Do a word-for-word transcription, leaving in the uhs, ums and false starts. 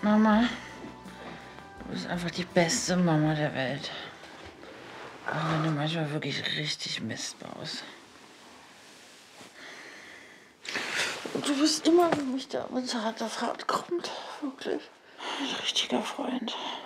Mama, du bist einfach die beste Mama der Welt. Auch wenn du manchmal wirklich richtig Mist baust. Und du bist immer für mich da, wenn es hart auf hart kommt. Wirklich. Ein richtiger Freund.